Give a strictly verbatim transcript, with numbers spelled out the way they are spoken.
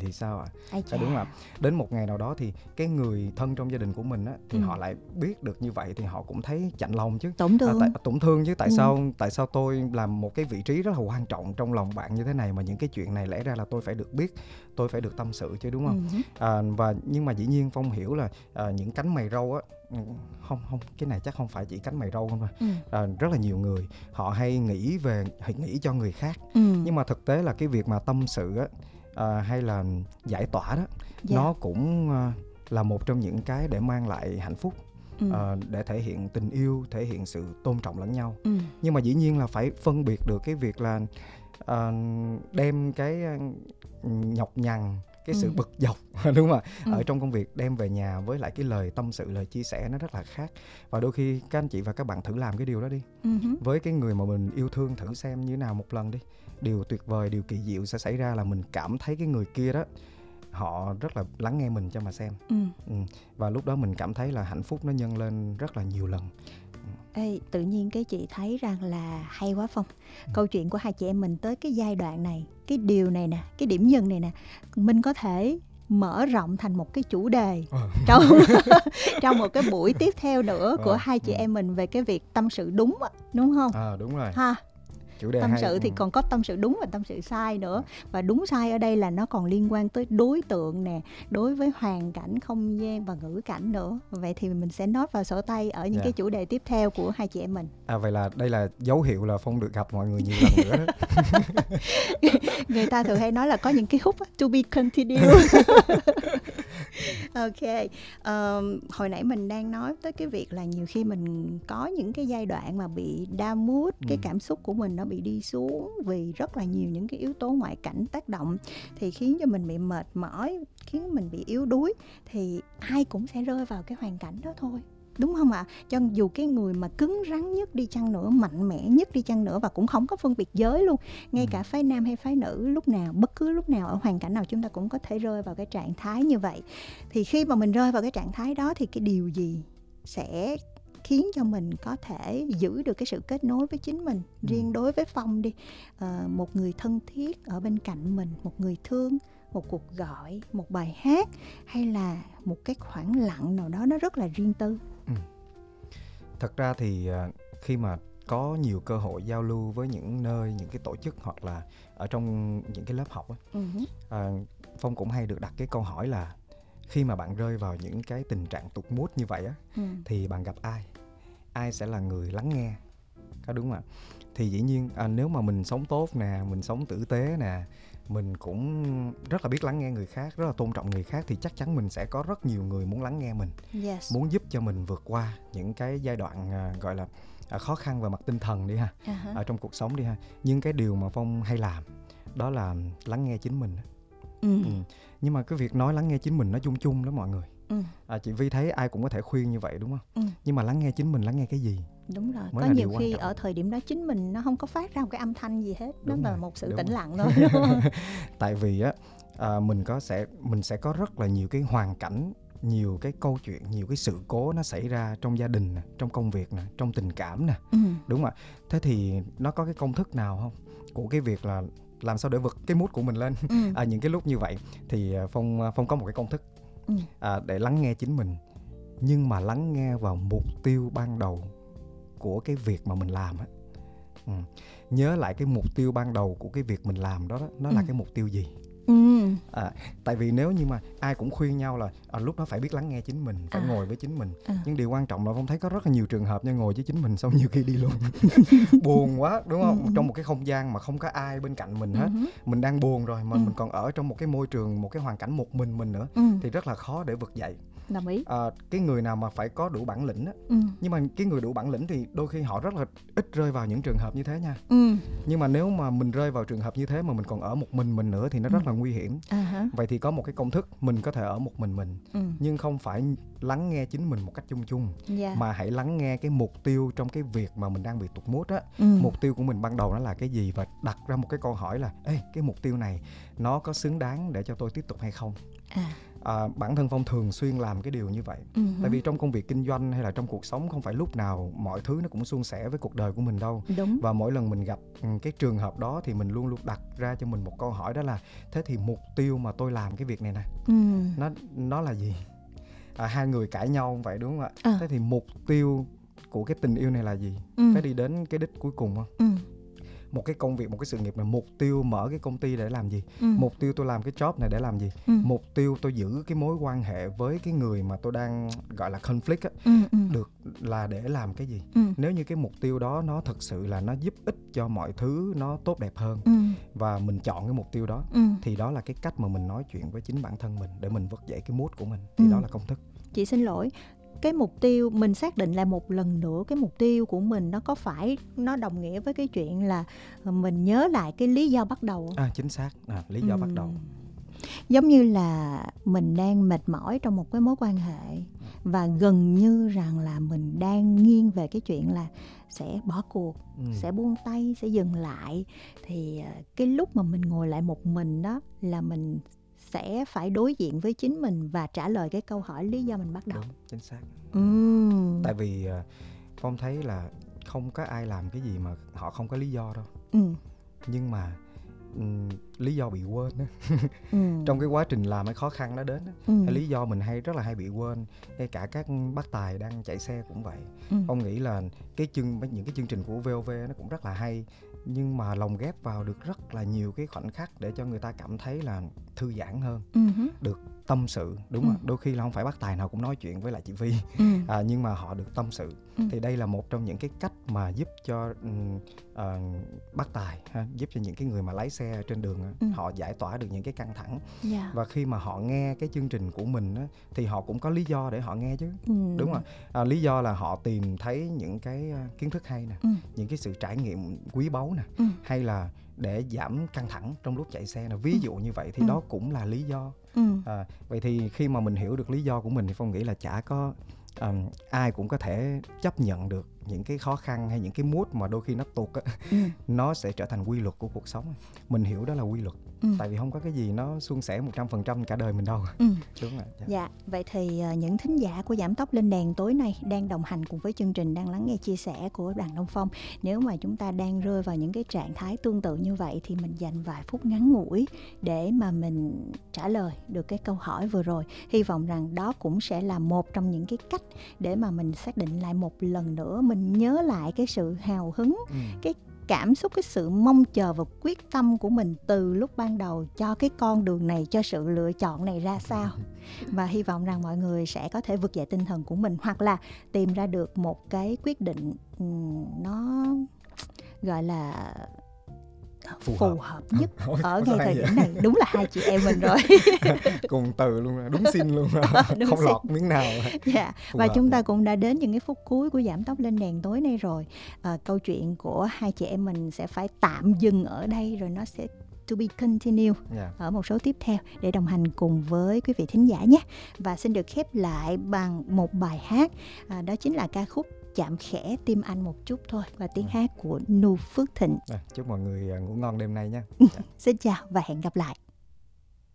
thì sao ạ? Ai À, đúng chà. là đến một ngày nào đó thì cái người thân trong gia đình của mình á, thì Ừ. họ lại biết được như vậy thì họ cũng thấy chạnh lòng chứ. Tổn À, thương. tại, tổn thương chứ. Tại Ừ. sao tại sao tôi làm một cái vị trí rất là quan trọng trong lòng bạn như thế này mà những cái chuyện này lẽ ra là tôi phải được biết, tôi phải được tâm sự chứ, đúng không? Ừ. À, và nhưng mà dĩ nhiên Phong hiểu là à, những cánh mày râu á, ừ, không không cái này chắc không phải chỉ cánh mày râu không thôi. Ừ. À, rất là nhiều người họ hay nghĩ về hay nghĩ cho người khác, Ừ. nhưng mà thực tế là cái việc mà tâm sự á, à, hay là giải tỏa đó, Dạ. nó cũng à, là một trong những cái để mang lại hạnh phúc. Ừ. À, để thể hiện tình yêu, thể hiện sự tôn trọng lẫn nhau. Ừ. Nhưng mà dĩ nhiên là phải phân biệt được cái việc là à, đem cái à, nhọc nhằn, cái sự Ừ. bực dọc đúng không ạ, Ừ. ở trong công việc đem về nhà với lại cái lời tâm sự, lời chia sẻ nó rất là khác. Và đôi khi các anh chị và các bạn thử làm cái điều đó đi. Ừ. Với cái người mà mình yêu thương, thử xem như nào một lần đi. Điều tuyệt vời, điều kỳ diệu sẽ xảy ra là mình cảm thấy cái người kia đó, họ rất là lắng nghe mình cho mà xem. Ừ. Ừ. Và lúc đó mình cảm thấy là hạnh phúc nó nhân lên rất là nhiều lần. Ê, tự nhiên cái chị thấy rằng là hay quá Phong. Câu chuyện của hai chị em mình tới cái giai đoạn này, cái điều này nè, cái điểm dừng này nè, mình có thể mở rộng thành một cái chủ đề Ờ. trong trong một cái buổi tiếp theo nữa của Ờ, hai chị ừ. em mình về cái việc tâm sự đúng á, đúng không? À, đúng rồi. Ha. Chủ đề Tâm hay. sự thì ừ. còn có tâm sự đúng và tâm sự sai nữa. Và đúng sai ở đây là nó còn liên quan tới đối tượng nè, đối với hoàn cảnh, không gian và ngữ cảnh nữa. Vậy thì mình sẽ note vào sổ tay ở những Dạ. cái chủ đề tiếp theo của hai chị em mình. À, vậy là đây là dấu hiệu là Phong được gặp mọi người nhiều lần nữa đó. Người ta thường hay nói là có những cái khúc to be continued. Ok. Um, hồi nãy mình đang nói tới cái việc là nhiều khi mình có những cái giai đoạn mà bị down mood, Ừ. cái cảm xúc của mình nó bị đi xuống vì rất là nhiều những cái yếu tố ngoại cảnh tác động, thì khiến cho mình bị mệt mỏi, khiến mình bị yếu đuối. Thì ai cũng sẽ rơi vào cái hoàn cảnh đó thôi, đúng không ạ? Cho dù cái người mà cứng rắn nhất đi chăng nữa, mạnh mẽ nhất đi chăng nữa, và cũng không có phân biệt giới luôn, ngay cả phái nam hay phái nữ, lúc nào, bất cứ lúc nào, ở hoàn cảnh nào chúng ta cũng có thể rơi vào cái trạng thái như vậy. Thì khi mà mình rơi vào cái trạng thái đó thì cái điều gì sẽ khiến cho mình có thể giữ được cái sự kết nối với chính mình? Ừ. Riêng đối với Phong đi, uh, một người thân thiết ở bên cạnh mình, một người thương, một cuộc gọi, một bài hát, hay là một cái khoảng lặng nào đó nó rất là riêng tư. Ừ. Thật ra thì uh, khi mà có nhiều cơ hội giao lưu với những nơi, những cái tổ chức hoặc là ở trong những cái lớp học á, Uh-huh. uh, Phong cũng hay được đặt cái câu hỏi là khi mà bạn rơi vào những cái tình trạng tụt mood như vậy á, Ừ. thì bạn gặp ai? Ai sẽ là người lắng nghe? Có đúng không ạ? Thì dĩ nhiên à, nếu mà mình sống tốt nè, mình sống tử tế nè, mình cũng rất là biết lắng nghe người khác, rất là tôn trọng người khác, thì chắc chắn mình sẽ có rất nhiều người muốn lắng nghe mình, Yes. muốn giúp cho mình vượt qua những cái giai đoạn à, gọi là à, khó khăn về mặt tinh thần đi ha, Uh-huh. ở trong cuộc sống đi ha. Nhưng cái điều mà Phong hay làm đó là lắng nghe chính mình. Ừ. Ừ. Nhưng mà cái việc nói lắng nghe chính mình nó chung chung lắm mọi người. Ừ. À, chị Vi thấy ai cũng có thể khuyên như vậy đúng không? Ừ. Nhưng mà lắng nghe chính mình, lắng nghe cái gì? Đúng rồi, Mới có là nhiều điều khi quan trọng. ở thời điểm đó chính mình nó không có phát ra một cái âm thanh gì hết, nó Đúng là rồi, một sự đúng tĩnh rồi. lặng thôi, đúng không? Tại vì á à, mình có sẽ mình sẽ có rất là nhiều cái hoàn cảnh, nhiều cái câu chuyện, nhiều cái sự cố nó xảy ra trong gia đình nè, trong công việc nè, trong tình cảm nè. Ừ. Đúng rồi. Thế thì nó có cái công thức nào không của cái việc là làm sao để vực cái mood của mình lên? Ừ. À, những cái lúc như vậy thì Phong Phong có một cái công thức Ừ. à, để lắng nghe chính mình, nhưng mà lắng nghe vào mục tiêu ban đầu của cái việc mà mình làm á. Ừ. Nhớ lại cái mục tiêu ban đầu của cái việc mình làm đó, đó nó Ừ. là cái mục tiêu gì? Ừ. À, tại vì nếu như mà ai cũng khuyên nhau là à, lúc đó phải biết lắng nghe chính mình, phải À. ngồi với chính mình. À. Nhưng điều quan trọng là Phong thấy có rất là nhiều trường hợp như ngồi với chính mình xong nhiều khi đi luôn. Buồn quá đúng không? Ừ. Trong một cái không gian mà không có ai bên cạnh mình hết. Ừ. Mình đang buồn rồi mà Ừ. mình còn ở trong một cái môi trường, một cái hoàn cảnh một mình mình nữa. Ừ. Thì rất là khó để vực dậy. Đồng ý. À, cái người nào mà phải có đủ bản lĩnh á, Ừ. nhưng mà cái người đủ bản lĩnh thì đôi khi họ rất là ít rơi vào những trường hợp như thế nha. Ừ. Nhưng mà nếu mà mình rơi vào trường hợp như thế mà mình còn ở một mình mình nữa thì nó Ừ. rất là nguy hiểm. À. Vậy thì có một cái công thức, mình có thể ở một mình mình, Ừ. nhưng không phải lắng nghe chính mình một cách chung chung, Yeah. mà hãy lắng nghe cái mục tiêu trong cái việc mà mình đang bị tụt mood á. Ừ. Mục tiêu của mình ban đầu nó là cái gì, và đặt ra một cái câu hỏi là ê, cái mục tiêu này nó có xứng đáng để cho tôi tiếp tục hay không? À. à, bản thân Phong thường xuyên làm cái điều như vậy. Ừ. Tại vì trong công việc kinh doanh hay là trong cuộc sống không phải lúc nào mọi thứ nó cũng suôn sẻ với cuộc đời của mình đâu. Đúng. Và mỗi lần mình gặp ừ, cái trường hợp đó thì mình luôn luôn đặt ra cho mình một câu hỏi, đó là thế thì mục tiêu mà tôi làm cái việc này nè, Ừ. nó nó là gì? À, hai người cãi nhau không vậy, đúng không ạ? À. Thế thì mục tiêu của cái tình yêu này là gì? Ừ. Có đi đến cái đích cuối cùng không? Ừ. Một cái công việc, một cái sự nghiệp này, mục tiêu mở cái công ty để làm gì? Ừ. Mục tiêu tôi làm cái job này để làm gì? Ừ. Mục tiêu tôi giữ cái mối quan hệ với cái người mà tôi đang gọi là conflict á, Ừ. Ừ. được là để làm cái gì? Ừ. Nếu như cái mục tiêu đó nó thật sự là nó giúp ích cho mọi thứ nó tốt đẹp hơn, Ừ. và mình chọn cái mục tiêu đó, Ừ. thì đó là cái cách mà mình nói chuyện với chính bản thân mình để mình vực dậy cái mood của mình. Thì Ừ. đó là công thức. Chị xin lỗi, cái mục tiêu mình xác định lại một lần nữa, cái mục tiêu của mình nó có phải nó đồng nghĩa với cái chuyện là mình nhớ lại cái lý do bắt đầu không? À, chính xác, à, lý do Ừ. bắt đầu. Giống như là mình đang mệt mỏi trong một cái mối quan hệ, và gần như rằng là mình đang nghiêng về cái chuyện là sẽ bỏ cuộc, Ừ. sẽ buông tay, sẽ dừng lại. Thì cái lúc mà mình ngồi lại một mình đó là mình sẽ phải đối diện với chính mình và trả lời cái câu hỏi lý do mình bắt đầu. Đúng, chính xác. Ừ. Tại vì uh, Phong thấy là không có ai làm cái gì mà họ không có lý do đâu. Ừ. Nhưng mà um, lý do bị quên đó. Ừ. Trong cái quá trình làm cái khó khăn đó đến đó, Ừ. lý do mình hay rất là hay bị quên. Ngay cả các bác tài đang chạy xe cũng vậy. Ừ. Phong nghĩ là cái chương, những cái chương trình của vê o vê nó cũng rất là hay, nhưng mà lồng ghép vào được rất là nhiều cái khoảnh khắc để cho người ta cảm thấy là thư giãn hơn, Ừ. được tâm sự, đúng Ừ. không? Đôi khi là không phải bác tài nào cũng nói chuyện với lại chị Vi, Ừ. à, nhưng mà họ được tâm sự. Ừ. Thì đây là một trong những cái cách mà giúp cho um, uh, bác tài ha, giúp cho những cái người mà lái xe trên đường Ừ. họ giải tỏa được những cái căng thẳng. Yeah. Và khi mà họ nghe cái chương trình của mình á, thì họ cũng có lý do để họ nghe chứ. Ừ. Đúng không? À, lý do là họ tìm thấy những cái uh, kiến thức hay nè, Ừ. những cái sự trải nghiệm quý báu nè, Ừ. hay là để giảm căng thẳng trong lúc chạy xe nè, ví dụ như vậy. Thì Ừ. đó cũng là lý do. Ừ. À, vậy thì khi mà mình hiểu được lý do của mình thì Phong nghĩ là chả có um, ai cũng có thể chấp nhận được những cái khó khăn hay những cái mood mà đôi khi nó tụt á, Ừ. nó sẽ trở thành quy luật của cuộc sống. Mình hiểu đó là quy luật. Ừ. Tại vì không có cái gì nó suôn sẻ một trăm phần trăm cả đời mình đâu. Ừ. Đúng rồi. Dạ. Dạ, vậy thì uh, những thính giả của Giảm Tốc Lên Đèn tối nay đang đồng hành cùng với chương trình, đang lắng nghe chia sẻ của Đoàn Đông Phong. Nếu mà chúng ta đang rơi vào những cái trạng thái tương tự như vậy thì mình dành vài phút ngắn ngủi để mà mình trả lời được cái câu hỏi vừa rồi. Hy vọng rằng đó cũng sẽ là một trong những cái cách để mà mình xác định lại một lần nữa, mình nhớ lại cái sự hào hứng, Ừ. cái cảm xúc, cái sự mong chờ và quyết tâm của mình từ lúc ban đầu cho cái con đường này, cho sự lựa chọn này ra sao. Và hy vọng rằng mọi người sẽ có thể vực dậy tinh thần của mình, hoặc là tìm ra được một cái quyết định um, nó gọi là Phù phù hợp. hợp nhất Ôi, ở sao ngay hay thời vậy? điểm này. Đúng là hai chị em mình rồi. Cùng từ luôn, đúng xin luôn. Đúng Không xin. lọt miếng nào. Dạ. Phù Và hợp chúng nha. ta cũng đã đến những cái phút cuối của Giảm Tốc Lên Đèn tối nay rồi. À, câu chuyện của hai chị em mình sẽ phải tạm dừng ở đây, rồi nó sẽ to be continue Yeah. ở một số tiếp theo để đồng hành cùng với quý vị thính giả nhé. Và xin được khép lại bằng một bài hát, à, đó chính là ca khúc Chạm Khẽ Tim Anh Một Chút Thôi, và tiếng hát của Nu Phước Thịnh. À, chúc mọi người ngủ ngon đêm nay nha. Xin chào và hẹn gặp lại.